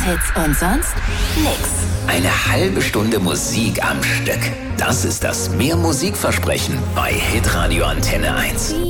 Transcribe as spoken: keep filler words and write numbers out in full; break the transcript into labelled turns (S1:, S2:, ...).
S1: Dance-Hits und sonst nix.
S2: Eine halbe Stunde Musik am Stück. Das ist das Mehr Musikversprechen bei Hitradio Antenne eins.